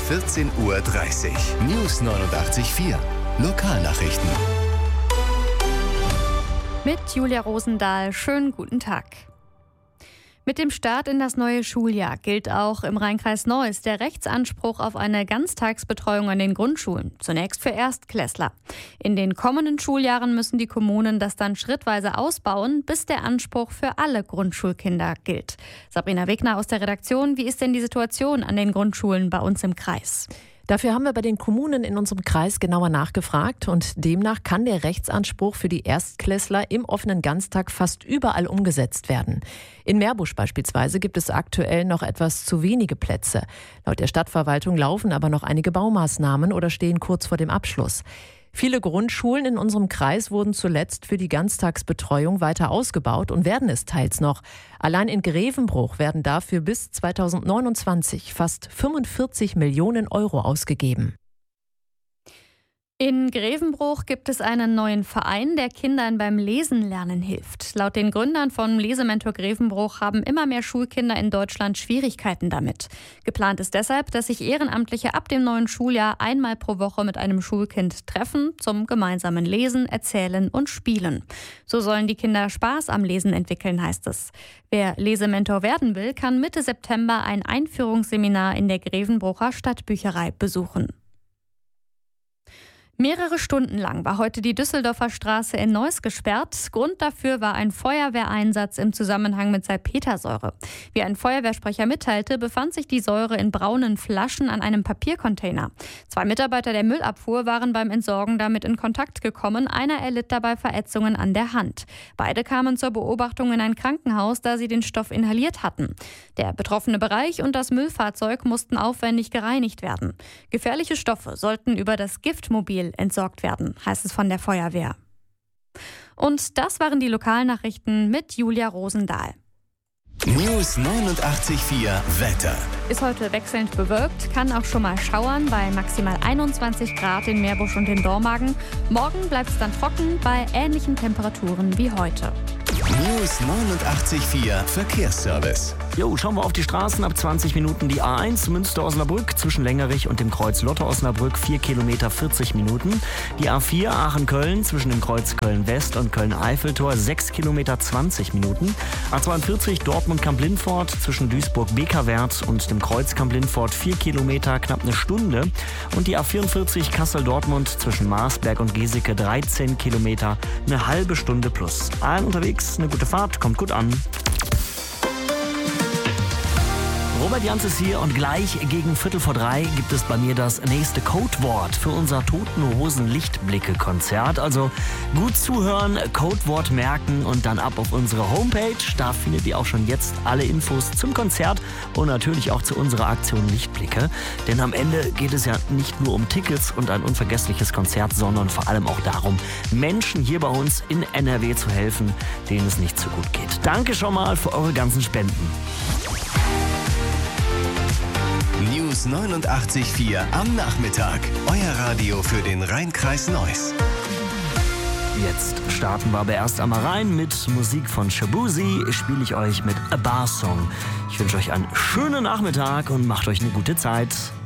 14:30 Uhr. News 89.4. Lokalnachrichten. Mit Julia Rosendahl. Schönen guten Tag. Mit dem Start in das neue Schuljahr gilt auch im Rhein-Kreis Neuss der Rechtsanspruch auf eine Ganztagsbetreuung an den Grundschulen, zunächst für Erstklässler. In den kommenden Schuljahren müssen die Kommunen das dann schrittweise ausbauen, bis der Anspruch für alle Grundschulkinder gilt. Sabrina Wegner aus der Redaktion, wie ist denn die Situation an den Grundschulen bei uns im Kreis? Dafür haben wir bei den Kommunen in unserem Kreis genauer nachgefragt und demnach kann der Rechtsanspruch für die Erstklässler im offenen Ganztag fast überall umgesetzt werden. In Meerbusch beispielsweise gibt es aktuell noch etwas zu wenige Plätze. Laut der Stadtverwaltung laufen aber noch einige Baumaßnahmen oder stehen kurz vor dem Abschluss. Viele Grundschulen in unserem Kreis wurden zuletzt für die Ganztagsbetreuung weiter ausgebaut und werden es teils noch. Allein in Grevenbruch werden dafür bis 2029 fast 45 Millionen Euro ausgegeben. In Grevenbruch gibt es einen neuen Verein, der Kindern beim Lesen lernen hilft. Laut den Gründern von Lesementor Grevenbruch haben immer mehr Schulkinder in Deutschland Schwierigkeiten damit. Geplant ist deshalb, dass sich Ehrenamtliche ab dem neuen Schuljahr einmal pro Woche mit einem Schulkind treffen zum gemeinsamen Lesen, Erzählen und Spielen. So sollen die Kinder Spaß am Lesen entwickeln, heißt es. Wer Lesementor werden will, kann Mitte September ein Einführungsseminar in der Grevenbrucher Stadtbücherei besuchen. Mehrere Stunden lang war heute die Düsseldorfer Straße in Neuss gesperrt. Grund dafür war ein Feuerwehreinsatz im Zusammenhang mit Salpetersäure. Wie ein Feuerwehrsprecher mitteilte, befand sich die Säure in braunen Flaschen an einem Papiercontainer. 2 Mitarbeiter der Müllabfuhr waren beim Entsorgen damit in Kontakt gekommen. Einer erlitt dabei Verätzungen an der Hand. Beide kamen zur Beobachtung in ein Krankenhaus, da sie den Stoff inhaliert hatten. Der betroffene Bereich und das Müllfahrzeug mussten aufwendig gereinigt werden. Gefährliche Stoffe sollten über das Giftmobil entsorgt werden, heißt es von der Feuerwehr. Und das waren die Lokalnachrichten mit Julia Rosendahl. News 89.4 Wetter. Ist heute wechselnd bewölkt, kann auch schon mal schauern bei maximal 21 Grad in Meerbusch und in Dormagen. Morgen bleibt es dann trocken bei ähnlichen Temperaturen wie heute. News 89.4 Verkehrsservice. Schauen wir auf die Straßen. Ab 20 Minuten die A1 Münster-Osnabrück zwischen Längerich und dem Kreuz Lotte-Osnabrück 4 Kilometer 40 Minuten. Die A4 Aachen-Köln zwischen dem Kreuz Köln-West und Köln-Eiffeltor 6 Kilometer 20 Minuten. A42 Dortmund-Kamp-Lindfort zwischen Duisburg-Bekerwert und dem Kreuz Kamp-Lindfort 4 Kilometer knapp eine Stunde. Und die A44 Kassel-Dortmund zwischen Marsberg und Geseke 13 Kilometer eine halbe Stunde plus. Allen unterwegs eine gute Fahrt, kommt gut an. Robert Jans ist hier und gleich gegen 2:45 gibt es bei mir das nächste Codewort für unser Toten Hosen Lichtblicke-Konzert. Also gut zuhören, Codewort merken und dann ab auf unsere Homepage. Da findet ihr auch schon jetzt alle Infos zum Konzert und natürlich auch zu unserer Aktion Lichtblicke. Denn am Ende geht es ja nicht nur um Tickets und ein unvergessliches Konzert, sondern vor allem auch darum, Menschen hier bei uns in NRW zu helfen, denen es nicht so gut geht. Danke schon mal für eure ganzen Spenden. News 89.4 am Nachmittag. Euer Radio für den Rhein-Kreis Neuss. Jetzt starten wir aber erst einmal rein mit Musik von Shabuzi. Spiele ich euch mit A Bar Song. Ich wünsche euch einen schönen Nachmittag und macht euch eine gute Zeit.